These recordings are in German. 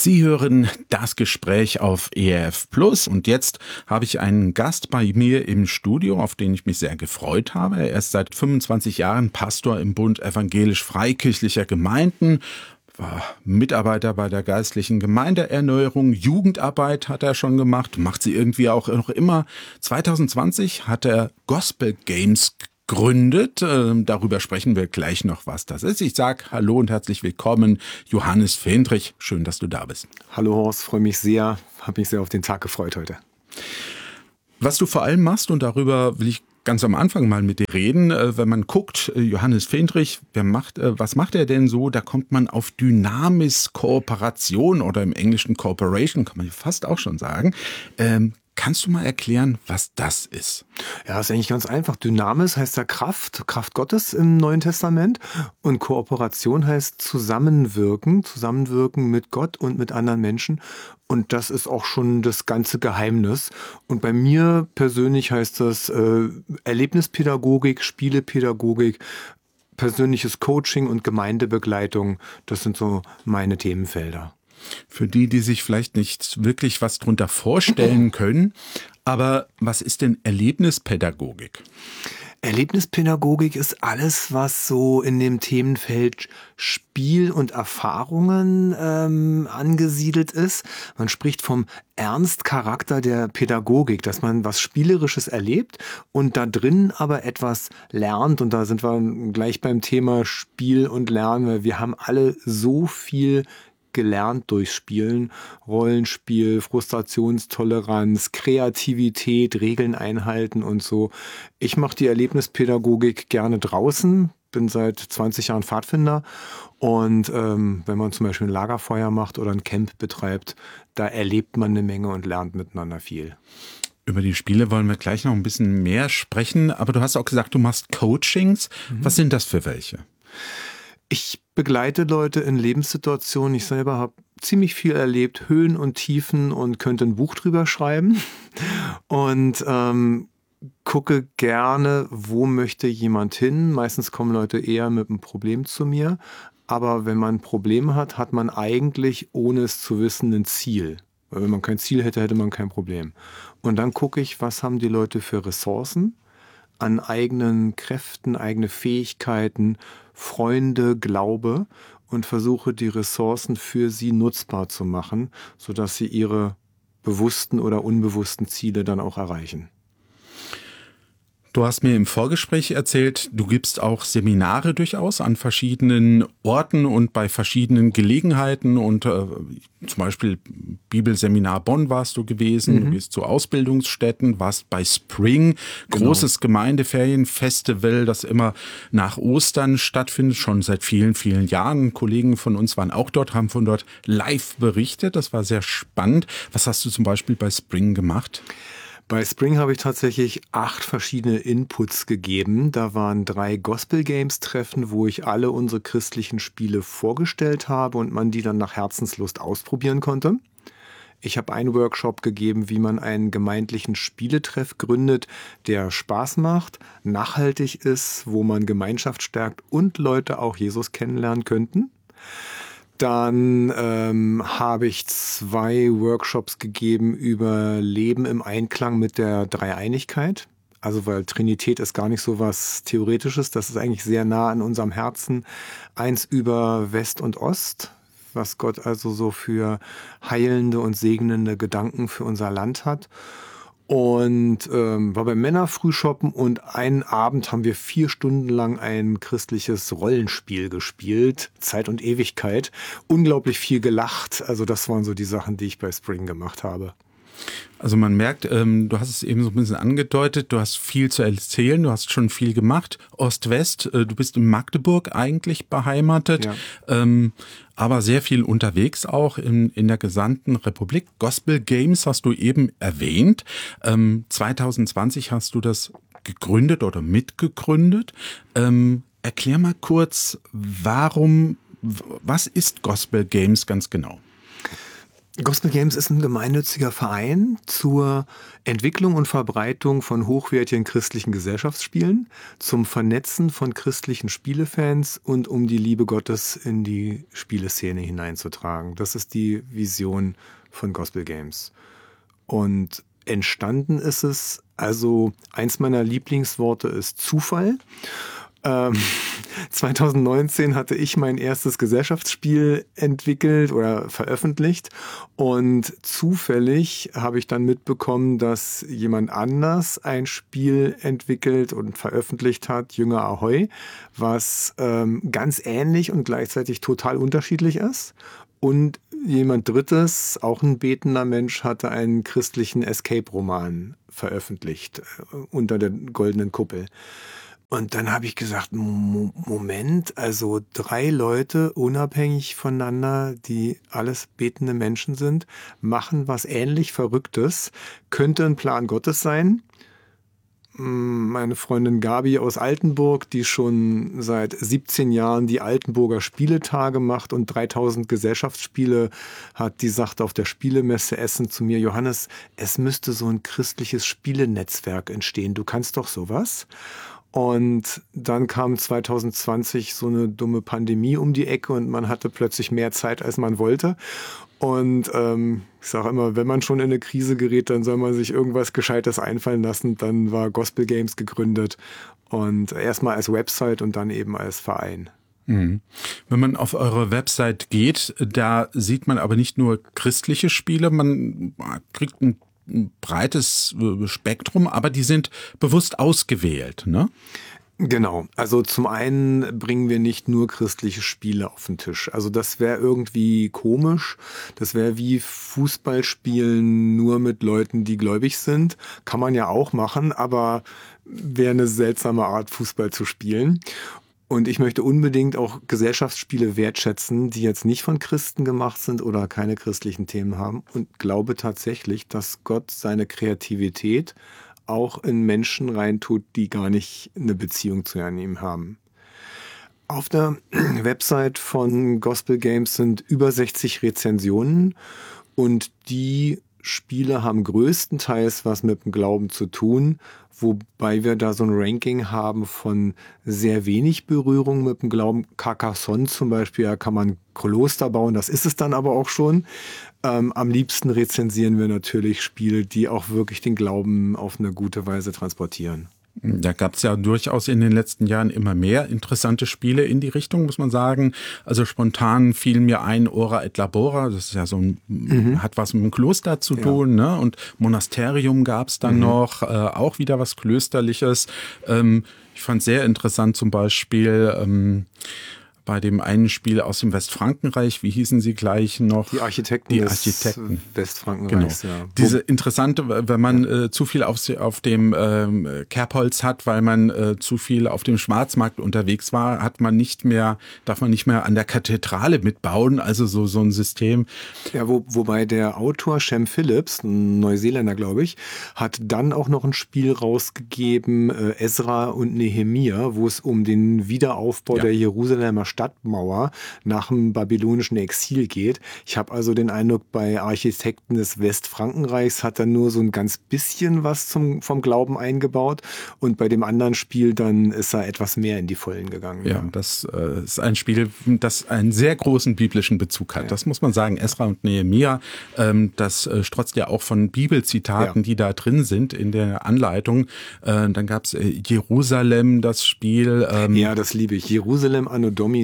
Sie hören das Gespräch auf ERF Plus und jetzt habe ich einen Gast bei mir im Studio, auf den ich mich sehr gefreut habe. Er ist seit 25 Jahren Pastor im Bund evangelisch-freikirchlicher Gemeinden, war Mitarbeiter bei der geistlichen Gemeindeerneuerung, Jugendarbeit hat er schon gemacht, macht sie irgendwie auch noch immer. 2020 hat er Gospel Games gegründet. Darüber sprechen wir gleich noch, was das ist. Ich sage hallo und herzlich willkommen, Johannes Fendrich. Schön, dass du da bist. Hallo Horst, freue mich sehr. Habe mich sehr auf den Tag gefreut heute. Was du vor allem machst, und darüber will ich ganz am Anfang mal mit dir reden, wenn man guckt, Johannes Fendrich, was macht er denn so? Da kommt man auf Dynamis Kooperation oder im Englischen Cooperation, kann man fast auch schon sagen. Kannst du mal erklären, was das ist? Ja, ist eigentlich ganz einfach. Dynamis heißt ja Kraft Gottes im Neuen Testament. Und Kooperation heißt zusammenwirken mit Gott und mit anderen Menschen. Und das ist auch schon das ganze Geheimnis. Und bei mir persönlich heißt das Erlebnispädagogik, Spielepädagogik, persönliches Coaching und Gemeindebegleitung. Das sind so meine Themenfelder. Für die sich vielleicht nicht wirklich was drunter vorstellen können. Aber was ist denn Erlebnispädagogik? Erlebnispädagogik ist alles, was so in dem Themenfeld Spiel und Erfahrungen angesiedelt ist. Man spricht vom Ernstcharakter der Pädagogik, dass man was Spielerisches erlebt und da drin aber etwas lernt. Und da sind wir gleich beim Thema Spiel und Lernen, weil wir haben alle so viel gelernt durchs Spielen, Rollenspiel, Frustrationstoleranz, Kreativität, Regeln einhalten und so. Ich mache die Erlebnispädagogik gerne draußen, bin seit 20 Jahren Pfadfinder und wenn man zum Beispiel ein Lagerfeuer macht oder ein Camp betreibt, da erlebt man eine Menge und lernt miteinander viel. Über die Spiele wollen wir gleich noch ein bisschen mehr sprechen, aber du hast auch gesagt, du machst Coachings. Was sind das für welche? Ich begleite Leute in Lebenssituationen. Ich selber habe ziemlich viel erlebt, Höhen und Tiefen und könnte ein Buch drüber schreiben. Und gucke gerne, wo möchte jemand hin. Meistens kommen Leute eher mit einem Problem zu mir. Aber wenn man ein Problem hat, hat man eigentlich, ohne es zu wissen, ein Ziel. Weil wenn man kein Ziel hätte, hätte man kein Problem. Und dann gucke ich, was haben die Leute für Ressourcen an eigenen Kräften, eigene Fähigkeiten, Freunde, Glaube und versuche die Ressourcen für sie nutzbar zu machen, sodass sie ihre bewussten oder unbewussten Ziele dann auch erreichen. Du hast mir im Vorgespräch erzählt, du gibst auch Seminare durchaus an verschiedenen Orten und bei verschiedenen Gelegenheiten und zum Beispiel Bibelseminar Bonn warst du gewesen, du gehst zu Ausbildungsstätten, warst bei Spring, großes Gemeindeferienfestival, das immer nach Ostern stattfindet, schon seit vielen, vielen Jahren. Kollegen von uns waren auch dort, haben von dort live berichtet, das war sehr spannend. Was hast du zum Beispiel bei Spring gemacht? Bei Spring habe ich tatsächlich 8 verschiedene Inputs gegeben. Da waren 3 Gospel-Games-Treffen, wo ich alle unsere christlichen Spiele vorgestellt habe und man die dann nach Herzenslust ausprobieren konnte. Ich habe einen Workshop gegeben, wie man einen gemeindlichen Spieletreff gründet, der Spaß macht, nachhaltig ist, wo man Gemeinschaft stärkt und Leute auch Jesus kennenlernen könnten. Dann habe ich 2 Workshops gegeben über Leben im Einklang mit der Dreieinigkeit. Also weil Trinität ist gar nicht so was Theoretisches, das ist eigentlich sehr nah an unserem Herzen. 1 über West und Ost, was Gott also so für heilende und segnende Gedanken für unser Land hat. Und war beim Männerfrühshoppen und einen Abend haben wir 4 Stunden lang ein christliches Rollenspiel gespielt, Zeit und Ewigkeit. Unglaublich viel gelacht, also das waren so die Sachen, die ich bei Spring gemacht habe. Also man merkt, du hast es eben so ein bisschen angedeutet, du hast viel zu erzählen, du hast schon viel gemacht. Ost-West, du bist in Magdeburg eigentlich beheimatet, ja. Aber sehr viel unterwegs auch in der gesamten Republik. Gospel Games hast du eben erwähnt. 2020 hast du das gegründet oder mitgegründet. Erklär mal kurz, was ist Gospel Games ganz genau? Gospel Games ist ein gemeinnütziger Verein zur Entwicklung und Verbreitung von hochwertigen christlichen Gesellschaftsspielen, zum Vernetzen von christlichen Spielefans und um die Liebe Gottes in die Spieleszene hineinzutragen. Das ist die Vision von Gospel Games. Und entstanden ist es, also eins meiner Lieblingsworte ist Zufall. 2019 hatte ich mein erstes Gesellschaftsspiel entwickelt oder veröffentlicht und zufällig habe ich dann mitbekommen, dass jemand anders ein Spiel entwickelt und veröffentlicht hat, Jünger Ahoi, was ganz ähnlich und gleichzeitig total unterschiedlich ist. Und jemand Drittes, auch ein betender Mensch, hatte einen christlichen Escape-Roman veröffentlicht unter der goldenen Kuppel. Und dann habe ich gesagt, Moment, also 3 Leute unabhängig voneinander, die alles betende Menschen sind, machen was ähnlich Verrücktes. Könnte ein Plan Gottes sein. Meine Freundin Gabi aus Altenburg, die schon seit 17 Jahren die Altenburger Spieletage macht und 3000 Gesellschaftsspiele hat, die sagte auf der Spielemesse Essen zu mir, Johannes, es müsste so ein christliches Spielenetzwerk entstehen. Du kannst doch sowas? Und dann kam 2020 so eine dumme Pandemie um die Ecke und man hatte plötzlich mehr Zeit, als man wollte. Und ich sage immer, wenn man schon in eine Krise gerät, dann soll man sich irgendwas Gescheites einfallen lassen. Dann war Gospel Games gegründet und erstmal als Website und dann eben als Verein. Wenn man auf eure Website geht, da sieht man aber nicht nur christliche Spiele, man kriegt ein breites Spektrum, aber die sind bewusst ausgewählt, ne? Genau. Also zum einen bringen wir nicht nur christliche Spiele auf den Tisch. Also das wäre irgendwie komisch. Das wäre wie Fußball spielen nur mit Leuten, die gläubig sind. Kann man ja auch machen, aber wäre eine seltsame Art, Fußball zu spielen. Und ich möchte unbedingt auch Gesellschaftsspiele wertschätzen, die jetzt nicht von Christen gemacht sind oder keine christlichen Themen haben. Und glaube tatsächlich, dass Gott seine Kreativität auch in Menschen reintut, die gar nicht eine Beziehung zu ihm haben. Auf der Website von Gospel Games sind über 60 Rezensionen und die Spiele haben größtenteils was mit dem Glauben zu tun, wobei wir da so ein Ranking haben von sehr wenig Berührung mit dem Glauben. Carcassonne zum Beispiel, da kann man Kloster bauen, das ist es dann aber auch schon. Am liebsten rezensieren wir natürlich Spiele, die auch wirklich den Glauben auf eine gute Weise transportieren. Da gab es ja durchaus in den letzten Jahren immer mehr interessante Spiele in die Richtung, muss man sagen. Also spontan fiel mir ein Ora et Labora, das ist ja so ein, hat was mit dem Kloster zu tun, ne? Und Monasterium gab es dann noch, auch wieder was Klösterliches. Ich fand sehr interessant zum Beispiel bei dem einen Spiel aus dem Westfrankenreich, wie hießen sie gleich noch? Die Architekten des Westfrankenreichs, genau. Ja. Diese interessante, wenn man zu viel auf dem Kerbholz hat, weil man zu viel auf dem Schwarzmarkt unterwegs war, darf man nicht mehr an der Kathedrale mitbauen, also so ein System. Ja, wobei der Autor Shem Phillips, ein Neuseeländer, glaube ich, hat dann auch noch ein Spiel rausgegeben, Ezra und Nehemia, wo es um den Wiederaufbau der Jerusalemer Stadtmauer nach dem babylonischen Exil geht. Ich habe also den Eindruck, bei Architekten des Westfrankenreichs hat er nur so ein ganz bisschen was vom Glauben eingebaut und bei dem anderen Spiel dann ist er etwas mehr in die Vollen gegangen. Ja, das ist ein Spiel, das einen sehr großen biblischen Bezug hat. Ja. Das muss man sagen, Ezra und Nehemia, das strotzt ja auch von Bibelzitaten, die da drin sind in der Anleitung. Dann gab es Jerusalem, das Spiel. Ja, das liebe ich. Jerusalem Anno Domini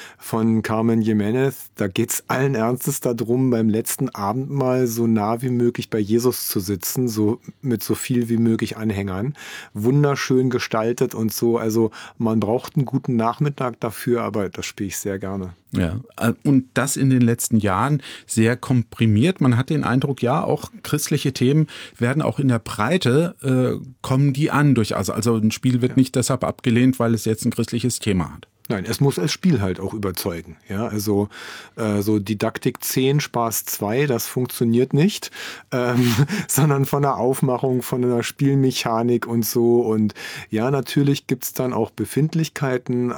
von Carmen Jimenez. Da geht's allen Ernstes darum, beim letzten Abendmahl so nah wie möglich bei Jesus zu sitzen, so mit so viel wie möglich Anhängern. Wunderschön gestaltet und so. Also man braucht einen guten Nachmittag dafür, aber das spiele ich sehr gerne. Ja, und das in den letzten Jahren sehr komprimiert. Man hat den Eindruck, ja, auch christliche Themen werden auch in der Breite, kommen die an durchaus. Also ein Spiel wird nicht deshalb abgelehnt, weil es jetzt ein christliches Thema hat. Nein, es muss als Spiel halt auch überzeugen. Ja, also so Didaktik 10, Spaß 2, das funktioniert nicht, sondern von der Aufmachung, von einer Spielmechanik und so. Und ja, natürlich gibt's dann auch Befindlichkeiten.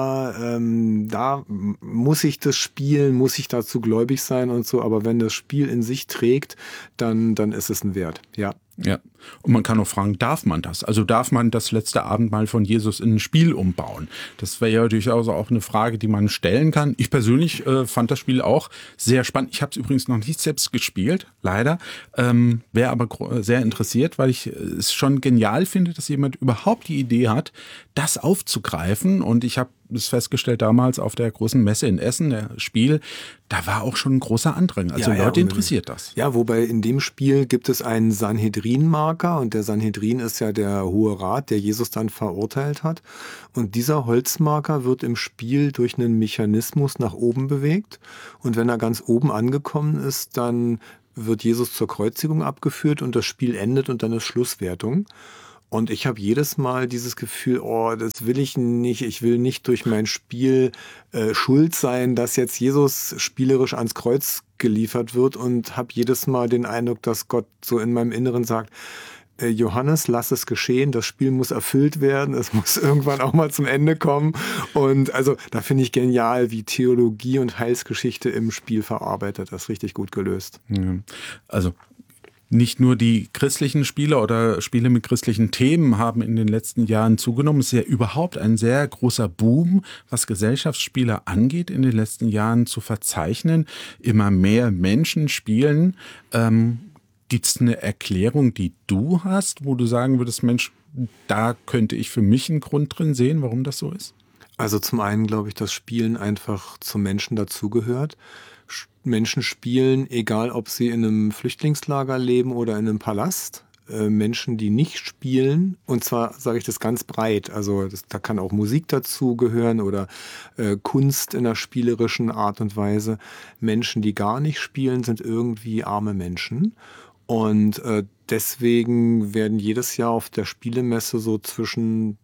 Da muss ich das spielen, muss ich dazu gläubig sein und so. Aber wenn das Spiel in sich trägt, dann ist es ein Wert. Ja. Ja, und man kann auch fragen, darf man das? Also darf man das letzte Abendmahl von Jesus in ein Spiel umbauen? Das wäre ja durchaus auch eine Frage, die man stellen kann. Ich persönlich fand das Spiel auch sehr spannend. Ich habe es übrigens noch nicht selbst gespielt, leider. Wäre aber sehr interessiert, weil ich es schon genial finde, dass jemand überhaupt die Idee hat, das aufzugreifen. Und ich habe das festgestellt damals auf der großen Messe in Essen, der Spiel, da war auch schon ein großer Andrang. Also Ja, Leute interessiert das. Ja, wobei in dem Spiel gibt es einen Sanhedrin-Marker und der Sanhedrin ist ja der Hohe Rat, der Jesus dann verurteilt hat. Und dieser Holzmarker wird im Spiel durch einen Mechanismus nach oben bewegt. Und wenn er ganz oben angekommen ist, dann wird Jesus zur Kreuzigung abgeführt und das Spiel endet und dann ist Schlusswertung. Und ich habe jedes Mal dieses Gefühl, oh, das will ich nicht. Ich will nicht durch mein Spiel schuld sein, dass jetzt Jesus spielerisch ans Kreuz geliefert wird und habe jedes Mal den Eindruck, dass Gott so in meinem Inneren sagt, Johannes, lass es geschehen, das Spiel muss erfüllt werden, es muss irgendwann auch mal zum Ende kommen. Und also da finde ich genial, wie Theologie und Heilsgeschichte im Spiel verarbeitet. Das ist richtig gut gelöst. Ja, also nicht nur die christlichen Spiele oder Spiele mit christlichen Themen haben in den letzten Jahren zugenommen. Es ist ja überhaupt ein sehr großer Boom, was Gesellschaftsspiele angeht, in den letzten Jahren zu verzeichnen. Immer mehr Menschen spielen. Gibt es eine Erklärung, die du hast, wo du sagen würdest, Mensch, da könnte ich für mich einen Grund drin sehen, warum das so ist? Also zum einen glaube ich, dass Spielen einfach zum Menschen dazugehört. Menschen spielen, egal ob sie in einem Flüchtlingslager leben oder in einem Palast. Menschen, die nicht spielen, und zwar sage ich das ganz breit, also da kann auch Musik dazu gehören oder Kunst in einer spielerischen Art und Weise. Menschen, die gar nicht spielen, sind irgendwie arme Menschen. Und deswegen werden jedes Jahr auf der Spielemesse so zwischen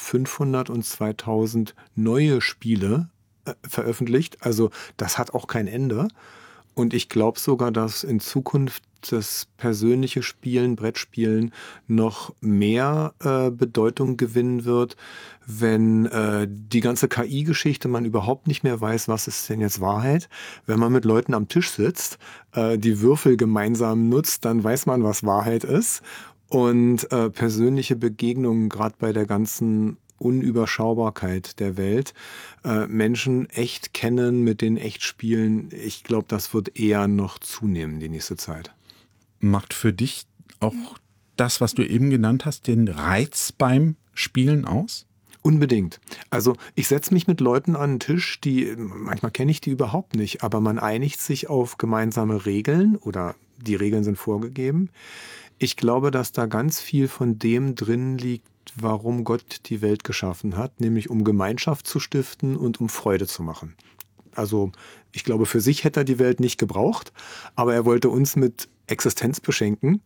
1500 und 2000 neue Spiele veröffentlicht. Also das hat auch kein Ende. Und ich glaube sogar, dass in Zukunft das persönliche Spielen, Brettspielen noch mehr Bedeutung gewinnen wird, wenn die ganze KI-Geschichte man überhaupt nicht mehr weiß, was ist denn jetzt Wahrheit. Wenn man mit Leuten am Tisch sitzt, die Würfel gemeinsam nutzt, dann weiß man, was Wahrheit ist. Und persönliche Begegnungen, gerade bei der ganzen Unüberschaubarkeit der Welt, Menschen echt kennen, mit denen echt spielen, ich glaube, das wird eher noch zunehmen die nächste Zeit. Macht für dich auch das, was du eben genannt hast, den Reiz beim Spielen aus? Unbedingt. Also ich setze mich mit Leuten an den Tisch, manchmal kenne ich die überhaupt nicht, aber man einigt sich auf gemeinsame Regeln oder die Regeln sind vorgegeben. Ich glaube, dass da ganz viel von dem drin liegt, warum Gott die Welt geschaffen hat, nämlich um Gemeinschaft zu stiften und um Freude zu machen. Also ich glaube, für sich hätte er die Welt nicht gebraucht, aber er wollte uns mit Existenz beschenken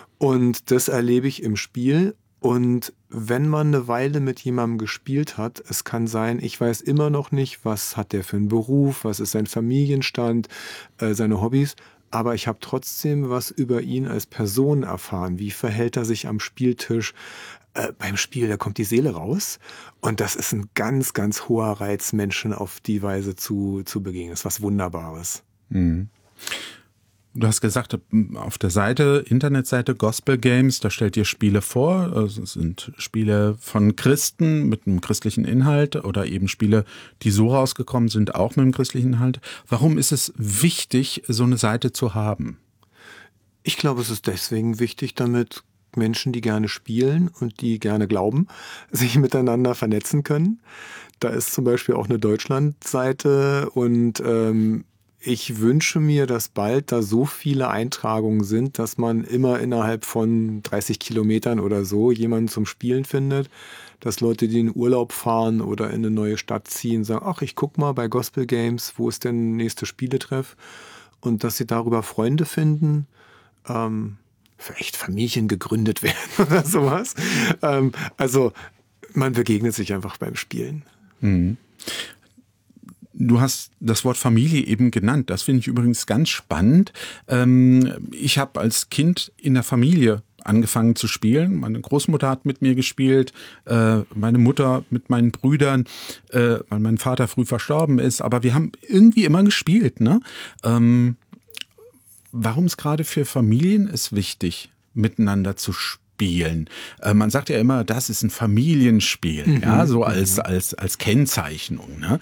und das erlebe ich im Spiel. Und wenn man eine Weile mit jemandem gespielt hat, es kann sein, ich weiß immer noch nicht, was hat der für einen Beruf, was ist sein Familienstand, seine Hobbys, aber ich habe trotzdem was über ihn als Person erfahren. Wie verhält er sich am Spieltisch? Beim Spiel, da kommt die Seele raus. Und das ist ein ganz, ganz hoher Reiz, Menschen auf die Weise zu begegnen. Das ist was Wunderbares. Mhm. Du hast gesagt, auf der Internetseite Gospel Games, da stellt ihr Spiele vor. Also es sind Spiele von Christen mit einem christlichen Inhalt oder eben Spiele, die so rausgekommen sind, auch mit einem christlichen Inhalt. Warum ist es wichtig, so eine Seite zu haben? Ich glaube, es ist deswegen wichtig, damit Menschen, die gerne spielen und die gerne glauben, sich miteinander vernetzen können. Da ist zum Beispiel auch eine Deutschlandseite und ich wünsche mir, dass bald da so viele Eintragungen sind, dass man immer innerhalb von 30 Kilometern oder so jemanden zum Spielen findet, dass Leute, die in Urlaub fahren oder in eine neue Stadt ziehen, sagen, ach, ich guck mal bei Gospel Games, wo ist denn der nächste Spieletreff? Und dass sie darüber Freunde finden, vielleicht Familien gegründet werden oder sowas. Also man begegnet sich einfach beim Spielen. Mhm. Du hast das Wort Familie eben genannt. Das finde ich übrigens ganz spannend. Ich habe als Kind in der Familie angefangen zu spielen. Meine Großmutter hat mit mir gespielt, meine Mutter mit meinen Brüdern, weil mein Vater früh verstorben ist. Aber wir haben irgendwie immer gespielt, ne? Warum es gerade für Familien ist wichtig, miteinander zu spielen? Man sagt ja immer, das ist ein Familienspiel, ja, so als Kennzeichnung, ne?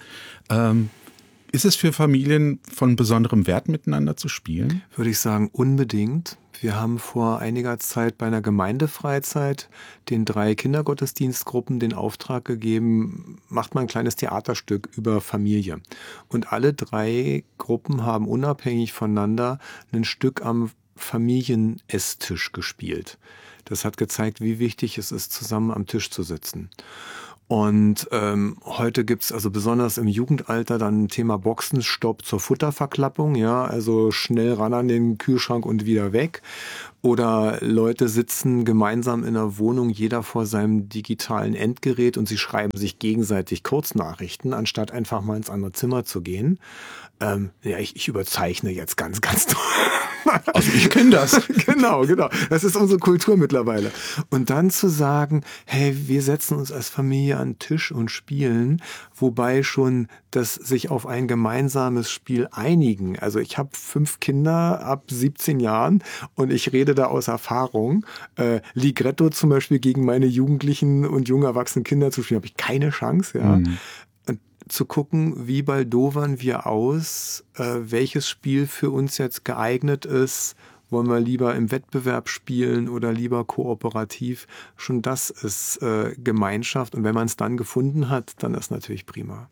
Ist es für Familien von besonderem Wert, miteinander zu spielen? Würde ich sagen, unbedingt. Wir haben vor einiger Zeit bei einer Gemeindefreizeit den 3 Kindergottesdienstgruppen den Auftrag gegeben, macht mal ein kleines Theaterstück über Familie. Und alle 3 Gruppen haben unabhängig voneinander ein Stück am Familienesstisch gespielt. Das hat gezeigt, wie wichtig es ist, zusammen am Tisch zu sitzen. Und heute gibt's also besonders im Jugendalter dann ein Thema Boxenstopp zur Futterverklappung, ja, also schnell ran an den Kühlschrank und wieder weg. Oder Leute sitzen gemeinsam in einer Wohnung, jeder vor seinem digitalen Endgerät und sie schreiben sich gegenseitig Kurznachrichten, anstatt einfach mal ins andere Zimmer zu gehen. Ja, ich überzeichne jetzt ganz, ganz toll. Also ich kenne das. Genau. Das ist unsere Kultur mittlerweile. Und dann zu sagen, hey, wir setzen uns als Familie an den Tisch und spielen, wobei schon das sich auf ein gemeinsames Spiel einigen. Also ich habe 5 Kinder ab 17 Jahren und ich rede da aus Erfahrung. Ligretto zum Beispiel gegen meine jugendlichen und jung erwachsenen Kinder zu spielen, habe ich keine Chance, ja. Zu gucken, wie baldowern wir aus, welches Spiel für uns jetzt geeignet ist, wollen wir lieber im Wettbewerb spielen oder lieber kooperativ. Schon das ist Gemeinschaft und wenn man es dann gefunden hat, dann ist natürlich prima.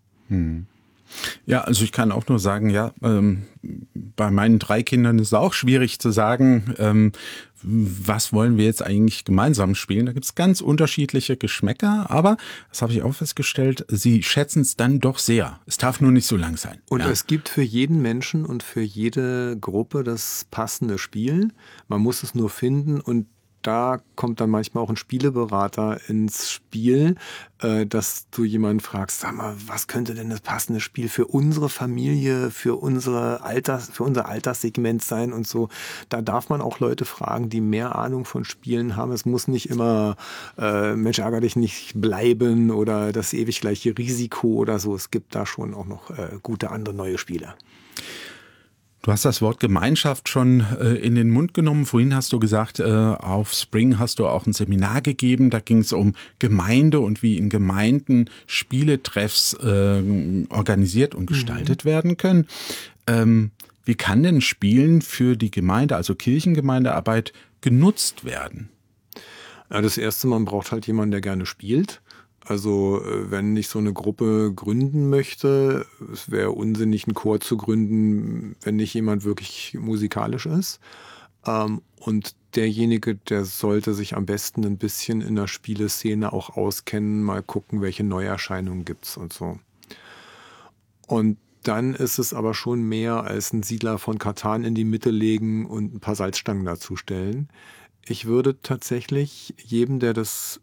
Ja, also ich kann auch nur sagen, ja, bei meinen 3 Kindern ist es auch schwierig zu sagen, was wollen wir jetzt eigentlich gemeinsam spielen. Da gibt es ganz unterschiedliche Geschmäcker, aber, das habe ich auch festgestellt, sie schätzen es dann doch sehr. Es darf nur nicht so lang sein. Und es gibt für jeden Menschen und für jede Gruppe das passende Spiel. Man muss es nur finden und da kommt dann manchmal auch ein Spieleberater ins Spiel, dass du jemanden fragst, sag mal, was könnte denn das passende Spiel für unsere Familie, für unser Alterssegment sein und so. Da darf man auch Leute fragen, die mehr Ahnung von Spielen haben. Es muss nicht immer Mensch, ärger dich nicht bleiben oder das ewig gleiche Risiko oder so. Es gibt da schon auch noch gute andere neue Spiele. Du hast das Wort Gemeinschaft schon in den Mund genommen. Vorhin hast du gesagt, auf Spring hast du auch ein Seminar gegeben. Da ging es um Gemeinde und wie in Gemeinden Spieletreffs organisiert und gestaltet werden können. Wie kann denn Spielen für die Gemeinde, also Kirchengemeindearbeit, genutzt werden? Ja, das Erste, man braucht halt jemanden, der gerne spielt. Also wenn ich so eine Gruppe gründen möchte, es wäre unsinnig, einen Chor zu gründen, wenn nicht jemand wirklich musikalisch ist. Und derjenige, der sollte sich am besten ein bisschen in der Spieleszene auch auskennen, mal gucken, welche Neuerscheinungen gibt's und so. Und dann ist es aber schon mehr als ein Siedler von Catan in die Mitte legen und ein paar Salzstangen dazustellen. Ich würde tatsächlich jedem, der das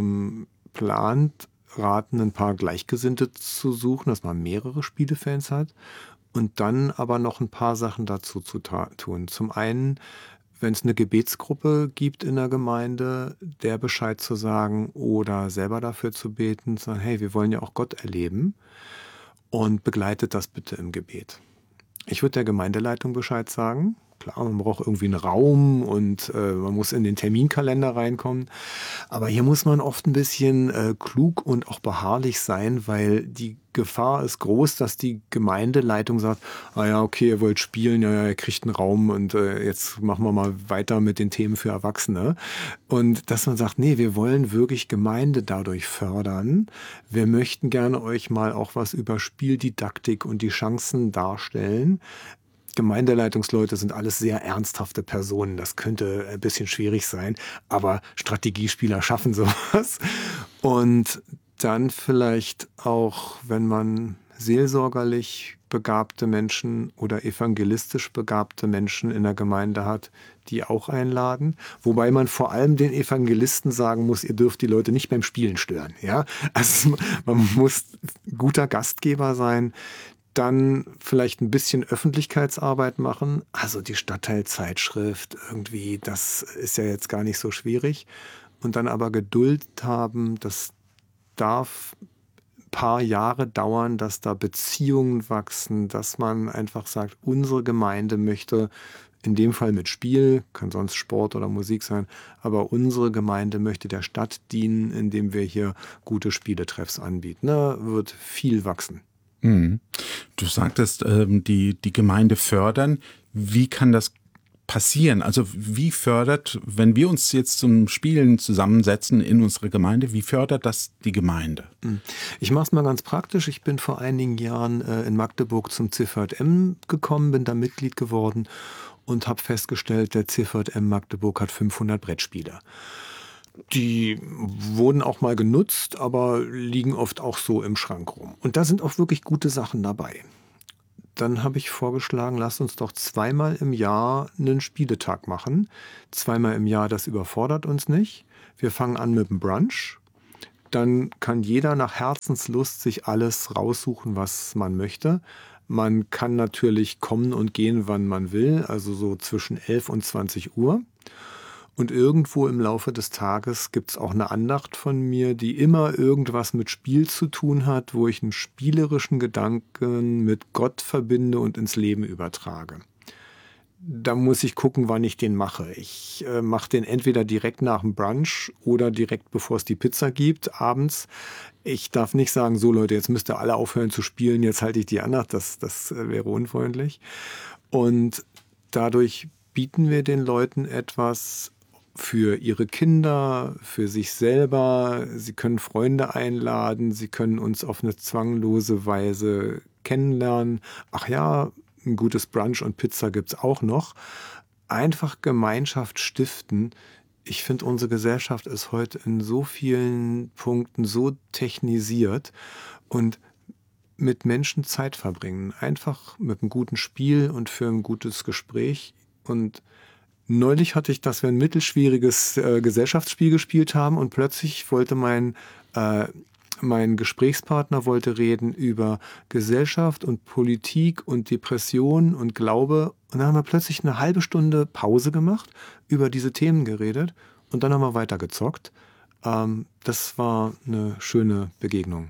plant, raten, ein paar Gleichgesinnte zu suchen, dass man mehrere Spielefans hat und dann aber noch ein paar Sachen dazu zu tun. Zum einen, wenn es eine Gebetsgruppe gibt in der Gemeinde, der Bescheid zu sagen oder selber dafür zu beten, zu sagen, hey, wir wollen ja auch Gott erleben und begleitet das bitte im Gebet. Ich würde der Gemeindeleitung Bescheid sagen. Klar, man braucht irgendwie einen Raum und man muss in den Terminkalender reinkommen. Aber hier muss man oft ein bisschen klug und auch beharrlich sein, weil die Gefahr ist groß, dass die Gemeindeleitung sagt, ah ja, okay, ihr wollt spielen, ja, ihr kriegt einen Raum und jetzt machen wir mal weiter mit den Themen für Erwachsene. Und dass man sagt, nee, wir wollen wirklich Gemeinde dadurch fördern. Wir möchten gerne euch mal auch was über Spieldidaktik und die Chancen darstellen. Gemeindeleitungsleute sind alles sehr ernsthafte Personen. Das könnte ein bisschen schwierig sein, aber Strategiespieler schaffen sowas. Und dann vielleicht auch, wenn man seelsorgerlich begabte Menschen oder evangelistisch begabte Menschen in der Gemeinde hat, die auch einladen. Wobei man vor allem den Evangelisten sagen muss, ihr dürft die Leute nicht beim Spielen stören. Ja? Also man muss guter Gastgeber sein, dann vielleicht ein bisschen Öffentlichkeitsarbeit machen. Also die Stadtteilzeitschrift irgendwie, das ist ja jetzt gar nicht so schwierig. Und dann aber Geduld haben, das darf paar Jahre dauern, dass da Beziehungen wachsen, dass man einfach sagt, unsere Gemeinde möchte, in dem Fall mit Spiel, kann sonst Sport oder Musik sein, aber unsere Gemeinde möchte der Stadt dienen, indem wir hier gute Spieletreffs anbieten. Da wird viel wachsen. Du sagtest, die Gemeinde fördern. Wie kann das passieren? Also wie fördert, wenn wir uns jetzt zum Spielen zusammensetzen in unserer Gemeinde, wie fördert das die Gemeinde? Ich mache es mal ganz praktisch. Ich bin vor einigen Jahren in Magdeburg zum CVJM gekommen, bin da Mitglied geworden und habe festgestellt, der CVJM Magdeburg hat 500 Brettspiele. Die wurden auch mal genutzt, aber liegen oft auch so im Schrank rum. Und da sind auch wirklich gute Sachen dabei. Dann habe ich vorgeschlagen, lasst uns doch 2-mal im Jahr einen Spieletag machen. 2-mal im Jahr, das überfordert uns nicht. Wir fangen an mit dem Brunch. Dann kann jeder nach Herzenslust sich alles raussuchen, was man möchte. Man kann natürlich kommen und gehen, wann man will, also so zwischen 11 und 20 Uhr. Und irgendwo im Laufe des Tages gibt es auch eine Andacht von mir, die immer irgendwas mit Spiel zu tun hat, wo ich einen spielerischen Gedanken mit Gott verbinde und ins Leben übertrage. Da muss ich gucken, wann ich den mache. Ich mache den entweder direkt nach dem Brunch oder direkt bevor es die Pizza gibt, abends. Ich darf nicht sagen, so Leute, jetzt müsst ihr alle aufhören zu spielen, jetzt halte ich die Andacht, das wäre unfreundlich. Und dadurch bieten wir den Leuten etwas für ihre Kinder, für sich selber. Sie können Freunde einladen, sie können uns auf eine zwanglose Weise kennenlernen. Ach ja, ein gutes Brunch und Pizza gibt's auch noch. Einfach Gemeinschaft stiften. Ich finde, unsere Gesellschaft ist heute in so vielen Punkten so technisiert und mit Menschen Zeit verbringen. Einfach mit einem guten Spiel und für ein gutes Gespräch. Und neulich hatte ich, dass wir ein mittelschwieriges Gesellschaftsspiel gespielt haben und plötzlich wollte mein Gesprächspartner wollte reden über Gesellschaft und Politik und Depression und Glaube. Und dann haben wir plötzlich eine halbe Stunde Pause gemacht, über diese Themen geredet und dann haben wir weiter gezockt. Das war eine schöne Begegnung.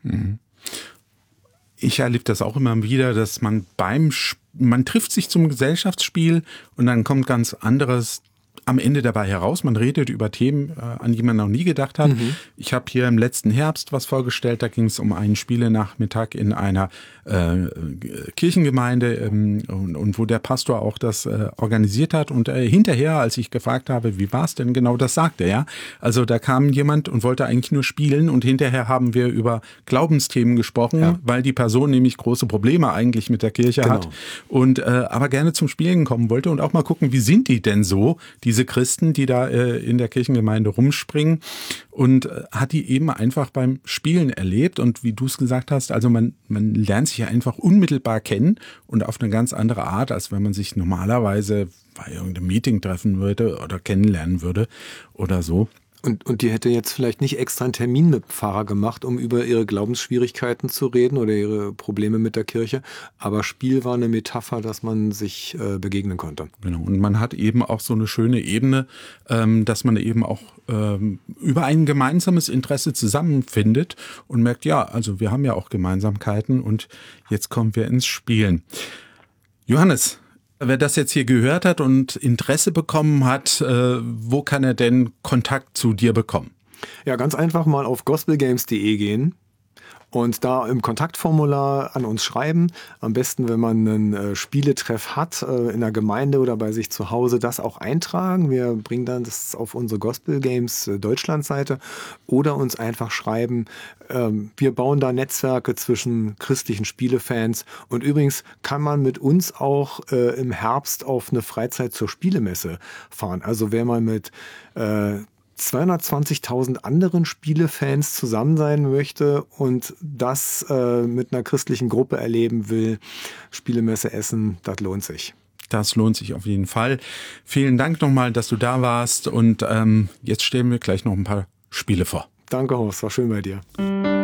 Ich erlebe das auch immer wieder, dass man man trifft sich zum Gesellschaftsspiel und dann kommt ganz anderes am Ende dabei heraus. Man redet über Themen, an die man noch nie gedacht hat. Ich habe hier im letzten Herbst was vorgestellt, da ging es um einen Spielenachmittag in einer Kirchengemeinde und wo der Pastor auch das organisiert hat. Und hinterher, als ich gefragt habe, wie war es denn genau, das sagte er. Also da kam jemand und wollte eigentlich nur spielen und hinterher haben wir über Glaubensthemen gesprochen, weil die Person nämlich große Probleme eigentlich mit der Kirche hat und aber gerne zum Spielen kommen wollte und auch mal gucken, wie sind die denn so, diese Christen, die da in der Kirchengemeinde rumspringen, und hat die eben einfach beim Spielen erlebt. Und wie du es gesagt hast, also man lernt sich ja einfach unmittelbar kennen und auf eine ganz andere Art, als wenn man sich normalerweise bei irgendeinem Meeting treffen würde oder kennenlernen würde oder so. Und die hätte jetzt vielleicht nicht extra einen Termin mit dem Pfarrer gemacht, um über ihre Glaubensschwierigkeiten zu reden oder ihre Probleme mit der Kirche. Aber Spiel war eine Metapher, dass man sich begegnen konnte. Genau. Und man hat eben auch so eine schöne Ebene, dass man eben auch über ein gemeinsames Interesse zusammenfindet und merkt, ja, also wir haben ja auch Gemeinsamkeiten und jetzt kommen wir ins Spielen. Johannes, wer das jetzt hier gehört hat und Interesse bekommen hat, wo kann er denn Kontakt zu dir bekommen? Ja, ganz einfach mal auf gospelgames.de gehen und da im Kontaktformular an uns schreiben. Am besten, wenn man einen Spieletreff hat in der Gemeinde oder bei sich zu Hause, das auch eintragen. Wir bringen dann das auf unsere Gospel Games Deutschland-Seite oder uns einfach schreiben. Wir bauen da Netzwerke zwischen christlichen Spielefans. Und übrigens kann man mit uns auch im Herbst auf eine Freizeit zur Spielemesse fahren. Also wer mal mit 220.000 anderen Spielefans zusammen sein möchte und das mit einer christlichen Gruppe erleben will, Spielemesse Essen, das lohnt sich. Das lohnt sich auf jeden Fall. Vielen Dank nochmal, dass du da warst und jetzt stellen wir gleich noch ein paar Spiele vor. Danke, Horst, war schön bei dir.